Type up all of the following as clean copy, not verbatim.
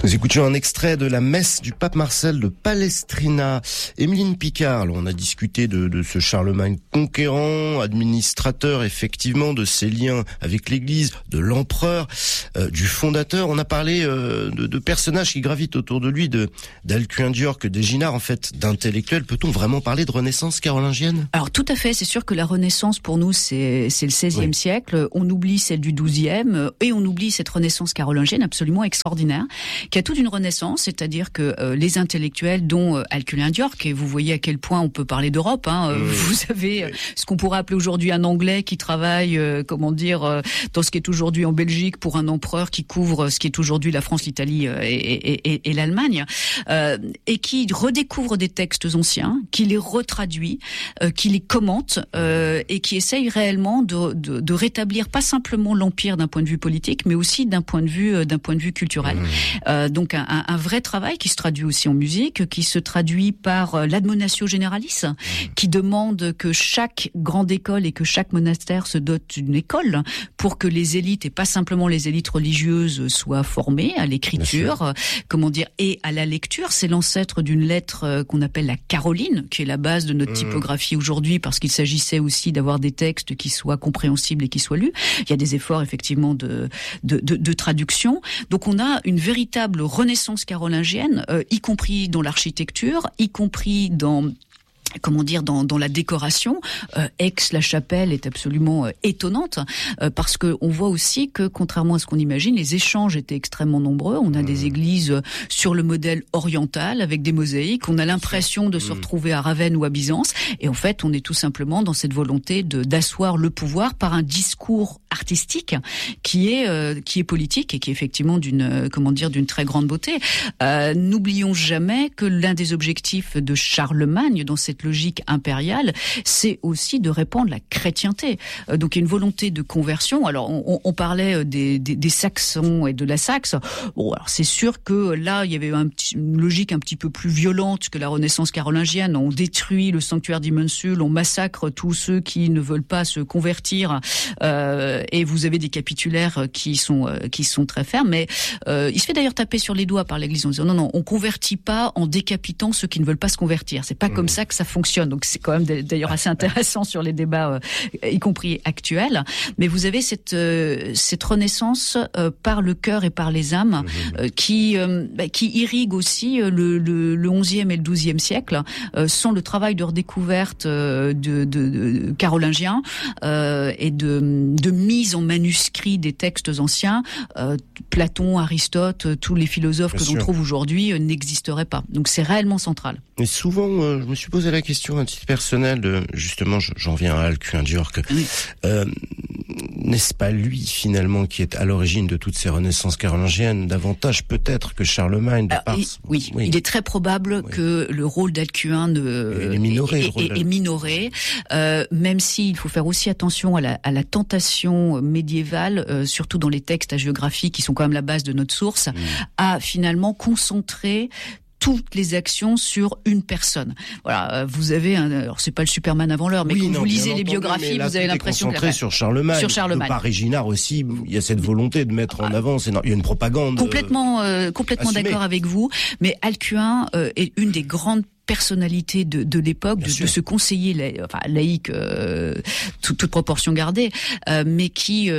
Nous écoutions un extrait de la messe du pape Marcel de Palestrina. Émeline Picard, on a discuté de ce Charlemagne conquérant, administrateur effectivement, de ses liens avec l'Église, de l'empereur, du fondateur. On a parlé de personnages qui gravitent autour de lui, d'Alcuin d'York, d'Éginard, en fait, d'intellectuels. Peut-on vraiment parler de Renaissance carolingienne ? Alors tout à fait, c'est sûr que la Renaissance pour nous c'est le XVIe siècle. On oublie celle du XIIe et on oublie cette Renaissance carolingienne absolument extraordinaire, qui a toute une renaissance, c'est-à-dire que les intellectuels, dont Alcuin d'York, et vous voyez à quel point on peut parler d'Europe, vous avez ce qu'on pourrait appeler aujourd'hui un Anglais qui travaille, dans ce qui est aujourd'hui en Belgique pour un empereur qui couvre ce qui est aujourd'hui la France, l'Italie et l'Allemagne, et qui redécouvre des textes anciens, qui les retraduit, qui les commente, et qui essaye réellement de rétablir pas simplement l'empire d'un point de vue politique, mais aussi d'un point de vue culturel. Donc un vrai travail qui se traduit aussi en musique, qui se traduit par l'admonatio generalis, qui demande que chaque grande école et que chaque monastère se dote d'une école pour que les élites, et pas simplement les élites religieuses, soient formées à l'écriture, et à la lecture. C'est l'ancêtre d'une lettre qu'on appelle la Caroline, qui est la base de notre typographie aujourd'hui, parce qu'il s'agissait aussi d'avoir des textes qui soient compréhensibles et qui soient lus. Il y a des efforts effectivement de traduction. Donc on a une véritable renaissance carolingienne, y compris dans l'architecture, y compris dans la décoration. Aix-la-Chapelle est absolument étonnante, parce que on voit aussi que, contrairement à ce qu'on imagine, les échanges étaient extrêmement nombreux. On a des églises sur le modèle oriental avec des mosaïques. On a l'impression de se retrouver à Ravenne ou à Byzance. Et en fait, on est tout simplement dans cette volonté d'asseoir le pouvoir par un discours artistique qui est politique et qui est effectivement d'une très grande beauté. N'oublions jamais que l'un des objectifs de Charlemagne dans cette logique impériale, c'est aussi de répandre la chrétienté. Donc il y a une volonté de conversion. Alors on parlait des Saxons et de la Saxe. Bon, alors c'est sûr que là il y avait une logique un petit peu plus violente que la Renaissance carolingienne. On détruit le sanctuaire d'Immensul, on massacre tous ceux qui ne veulent pas se convertir, et vous avez des capitulaires qui sont très fermes. Mais il se fait d'ailleurs taper sur les doigts par l'Église en disant non, on convertit pas en décapitant ceux qui ne veulent pas se convertir. C'est pas comme ça que ça fonctionne. Donc c'est quand même d'ailleurs assez intéressant sur les débats, y compris actuels. Mais vous avez cette renaissance par le cœur et par les âmes, qui irrigue aussi le 11e et le 12e siècle, sans le travail de redécouverte de carolingien, et de mise en manuscrit des textes anciens. Platon, Aristote, tous les philosophes que l'on trouve aujourd'hui n'existeraient pas. Donc c'est réellement central. Et souvent, je me suis posé la question à titre personnel, justement, j'en viens à Alcuin d'York. N'est-ce pas lui, finalement, qui est à l'origine de toutes ces renaissances carolingiennes, davantage peut-être que Charlemagne Oui, il est très probable que le rôle d'Alcuin est minoré, même s'il faut faire aussi attention à la tentation médiévale, surtout dans les textes hagiographiques qui sont quand même la base de notre source, à finalement concentrer toutes les actions sur une personne. Voilà, vous avez alors c'est pas le Superman avant l'heure, mais quand vous lisez les biographies, vous avez l'impression que concentré sur Charlemagne. Par Éginard aussi, il y a cette volonté de mettre en avant, il y a une propagande. Complètement d'accord avec vous, mais Alcuin est une des grandes personnalité de l'époque, de ce conseiller laïque, toute proportion gardée, mais qui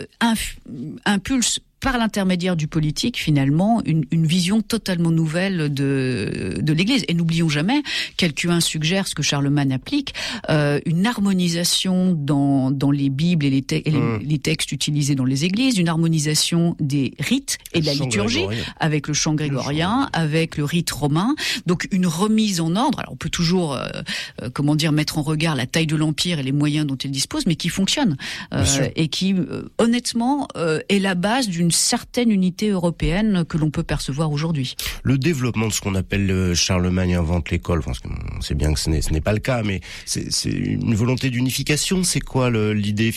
impulse par l'intermédiaire du politique, finalement, une vision totalement nouvelle de l'Église. Et n'oublions jamais qu'Alcuin suggère ce que Charlemagne applique, une harmonisation dans les Bibles et les textes utilisés dans les églises, une harmonisation des rites et de la liturgie, avec le chant grégorien, avec le rite romain. Donc une remise en ordre. Alors on peut toujours, mettre en regard la taille de l'Empire et les moyens dont il dispose, mais qui fonctionne. Et qui, honnêtement, est la base d'une certaine unité européenne que l'on peut percevoir aujourd'hui. Le développement de ce qu'on appelle Charlemagne invente l'école, parce qu'on sait bien que ce n'est pas le cas, mais c'est une volonté d'unification. C'est quoi l'idée finalement ?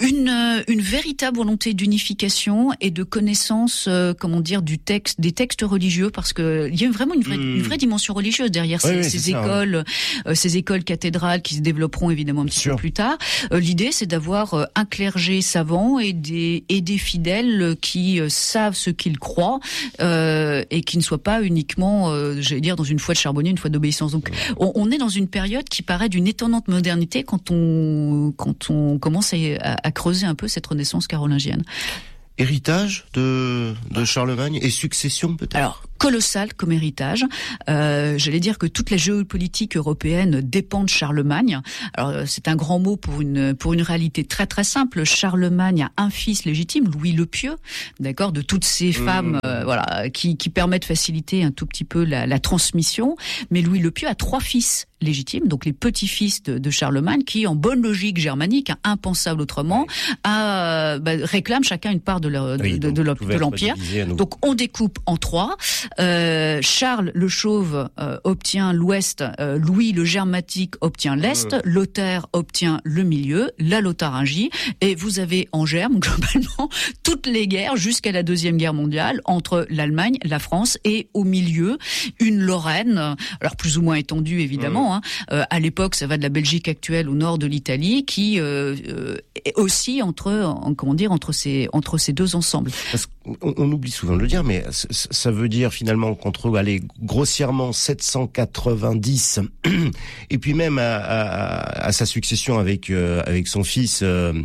Une véritable volonté d'unification et de connaissance, des textes religieux, parce que il y a vraiment une vraie dimension religieuse derrière ces écoles cathédrales qui se développeront évidemment un petit peu plus tard. L'idée, c'est d'avoir un clergé savant et des fidèles qui savent ce qu'ils croient et qui ne soient pas uniquement, dans une foi de charbonnier, une foi d'obéissance. Donc, on est dans une période qui paraît d'une étonnante modernité quand on commence à creuser un peu cette renaissance carolingienne. Héritage de Charlemagne et succession peut-être. Alors, colossal comme héritage. J'allais dire que toute la géopolitique européenne dépend de Charlemagne. Alors, c'est un grand mot pour une réalité très très simple. Charlemagne a un fils légitime, Louis le Pieux, d'accord, de toutes ces femmes, qui permettent de faciliter un tout petit peu la transmission. Mais Louis le Pieux a 3 fils légitimes, donc les petits-fils de Charlemagne, qui, en bonne logique germanique, impensable autrement, réclament chacun une part de l'empire. Donc on découpe en 3. Charles le Chauve obtient l'ouest, Louis le Germatique obtient l'est, Lothaire obtient le milieu, la Lotharingie, et vous avez en germe globalement toutes les guerres jusqu'à la Deuxième Guerre mondiale entre l'Allemagne, la France et au milieu une Lorraine, alors plus ou moins étendue évidemment. À l'époque, ça va de la Belgique actuelle au nord de l'Italie, qui est aussi entre ces deux ensembles. Parce qu'on oublie souvent de le dire, mais ça veut dire finalement qu'entre grossièrement 790 et puis même à sa succession avec son fils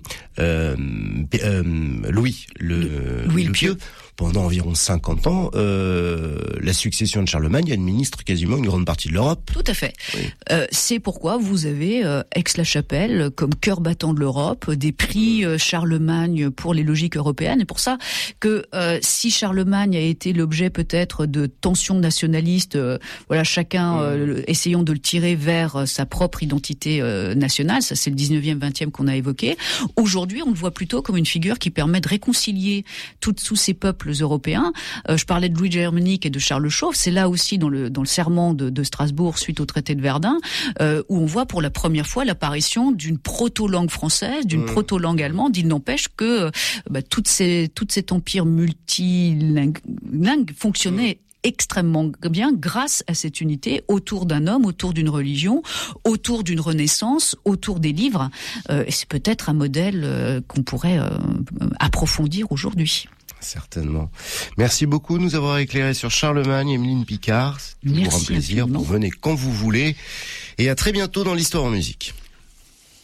Louis le Pieux. Pendant environ 50 ans, la succession de Charlemagne administre quasiment une grande partie de l'Europe. Tout à fait. Oui. C'est pourquoi vous avez Aix-la-Chapelle comme cœur battant de l'Europe, des prix Charlemagne pour les logiques européennes. Et pour ça que si Charlemagne a été l'objet peut-être de tensions nationalistes, chacun essayant de le tirer vers sa propre identité nationale, ça c'est le 19e, 20e qu'on a évoqué. Aujourd'hui, on le voit plutôt comme une figure qui permet de réconcilier tous ces peuples européens. Je parlais de Louis germanique et de Charles le Chauve. C'est là aussi dans le serment de Strasbourg suite au traité de Verdun, où on voit pour la première fois l'apparition d'une proto-langue française, d'une proto-langue allemande. Il n'empêche que tout cet empire multilingue fonctionnait extrêmement bien grâce à cette unité autour d'un homme, autour d'une religion, autour d'une renaissance, autour des livres. Et c'est peut-être un modèle qu'on pourrait approfondir aujourd'hui. Certainement. Merci beaucoup de nous avoir éclairé sur Charlemagne, Emeline Picard. C'est toujours un plaisir. Vous venez quand vous voulez. Et à très bientôt dans l'Histoire en musique.